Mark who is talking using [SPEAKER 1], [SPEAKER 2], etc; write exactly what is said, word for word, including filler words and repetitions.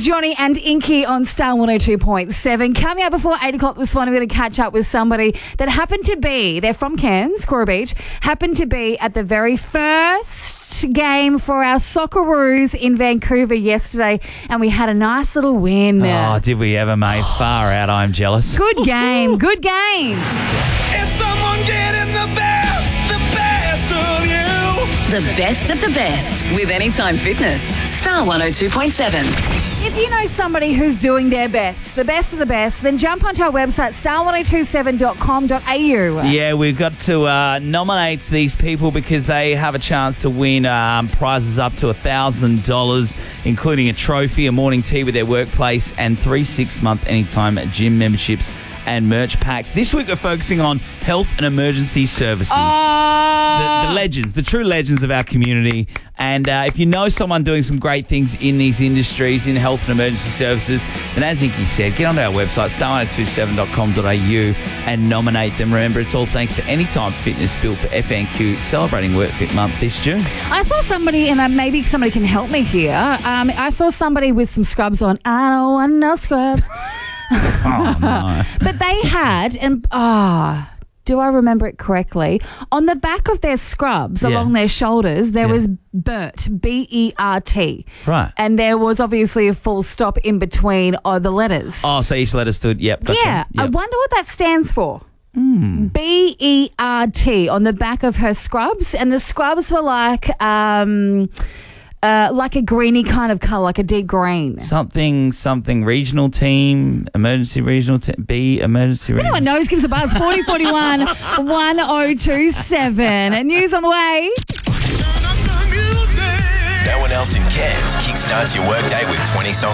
[SPEAKER 1] Johnny and Inky on Star one oh two point seven. Coming up before eight o'clock this morning, we're going to catch up with somebody that happened to be, they're from Cairns, Coral Beach, happened to be at the very first game for our Socceroos in Vancouver yesterday, and we had a nice little win.
[SPEAKER 2] Oh, did we ever, mate? Far out, I'm jealous.
[SPEAKER 1] Good game, good game.
[SPEAKER 3] Is someone getting the best, the best of you?
[SPEAKER 4] The best of the best with Anytime Fitness. Star one oh two point seven.
[SPEAKER 1] If you know somebody who's doing their best, the best of the best, then jump onto our website, star one oh two seven dot com dot a u.
[SPEAKER 2] Yeah, we've got to uh, nominate these people because they have a chance to win um, prizes up to one thousand dollars, including a trophy, a morning tea with their workplace, and three six-month anytime gym memberships and merch packs. This week we're focusing on health and emergency services.
[SPEAKER 1] Oh.
[SPEAKER 2] The, the legends, the true legends of our community. And uh, if you know someone doing some great things in these industries, in health and emergency services, then as Inky said, get onto our website, star one oh two seven dot com dot a u, and nominate them. Remember, it's all thanks to Anytime Fitness, built for F N Q, celebrating Work Fit Month this June.
[SPEAKER 1] I saw somebody, and uh, maybe somebody can help me here. Um, I saw somebody with some scrubs on. I don't want no scrubs.
[SPEAKER 2] Oh, no.
[SPEAKER 1] But they had, and ah, oh, do I remember it correctly? On the back of their scrubs,
[SPEAKER 2] Yeah.
[SPEAKER 1] along their shoulders, there
[SPEAKER 2] Yeah.
[SPEAKER 1] was Bert, B E R T.
[SPEAKER 2] Right.
[SPEAKER 1] And there was obviously a full stop in between uh, the letters.
[SPEAKER 2] Oh, so each letter stood, yep, gotcha.
[SPEAKER 1] Yeah, I
[SPEAKER 2] Yep.
[SPEAKER 1] wonder what that stands for.
[SPEAKER 2] Mm.
[SPEAKER 1] B E R T on the back of her scrubs, and the scrubs were like um, uh, like a greeny kind of colour, like a deep green.
[SPEAKER 2] Something, something, regional team, emergency regional team, B, emergency
[SPEAKER 1] If
[SPEAKER 2] regional.
[SPEAKER 1] anyone knows, give us a buzz, forty forty-one one oh two seven. And news on the way.
[SPEAKER 3] Turn up the music.
[SPEAKER 5] No one else in Cairns kickstarts your workday with twenty songs.